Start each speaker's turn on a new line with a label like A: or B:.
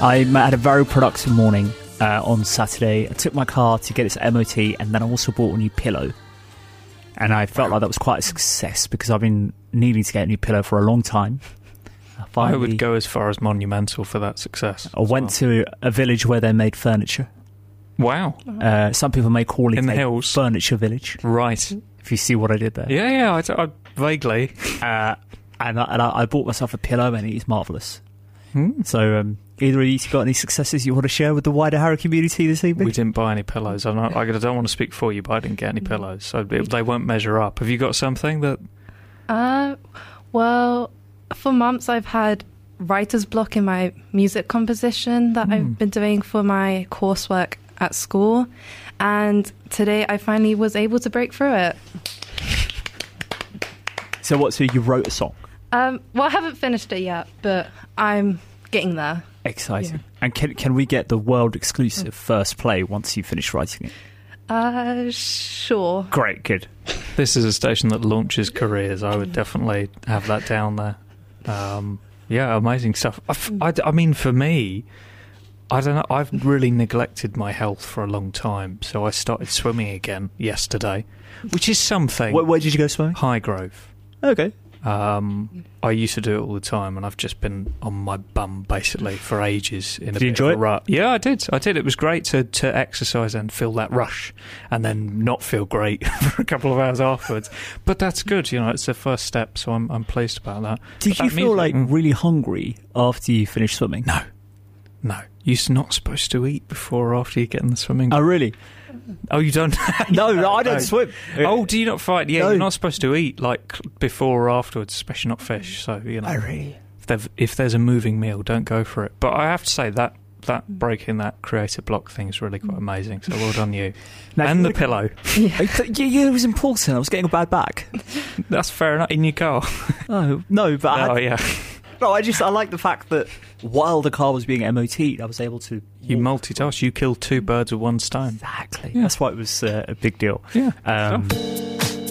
A: I had a very productive morning on Saturday. I took my car to get its MOT, and then I also bought a new pillow. And I felt like that was quite a success because I've been needing to get a new pillow for a long time.
B: I would go as far as monumental for that success.
A: I went to a village where they made furniture.
B: Wow.
A: Some people may call it
B: in the
A: a
B: hills.
A: Furniture village.
B: Right.
A: If you see what I did there.
B: Yeah, I vaguely.
A: And I bought myself a pillow, and it is marvellous. So, either of you got any successes you want to share with the wider Harry community this evening?
B: We didn't buy any pillows. I don't want to speak for you, but I didn't get any pillows, so they won't measure up. Have you got something that...
C: Well, for months I've had writer's block in my music composition that I've been doing for my coursework at school, and today I finally was able to break through it.
A: So you wrote a song?
C: Well, I haven't finished it yet, but I'm getting there.
A: Exciting. Yeah. And can we get the world exclusive first play once you finish writing
C: it? Sure.
A: Great, good.
B: This is a station that launches careers. I would definitely have that down there. Yeah, amazing stuff. I mean, for me, I don't know, I've really neglected my health for a long time, so I started swimming again yesterday, which is something.
A: Where did you go swimming?
B: Highgrove.
A: Okay.
B: I used to do it all the time, and I've just been on my bum basically for ages.
A: Did you enjoy it?
B: Rut. Yeah, I did. It was great to exercise and feel that rush, and then not feel great for a couple of hours afterwards. But that's good, it's the first step, so I'm pleased about that.
A: Did you feel really hungry after you finished swimming?
B: No. You're not supposed to eat before or after you get in the swimming pool.
A: Oh, really?
B: Oh, you don't?
A: No, I don't swim.
B: Oh, do you not fight? Yeah,
A: no.
B: You're not supposed to eat before or afterwards, especially not fish. So,
A: Oh, really?
B: If there's a moving meal, don't go for it. But I have to say that breaking that creative block thing is really quite amazing. So well done you.
A: Now,
B: and the pillow.
A: Yeah, it was important. I was getting a bad back.
B: That's fair enough. In your car.
A: Oh, no, but
B: yeah.
A: No, I like the fact that while the car was being MOT'd, I was able to...
B: You multitask. You killed two birds with one stone.
A: Exactly. Yeah. That's why it was a big deal.
B: Yeah.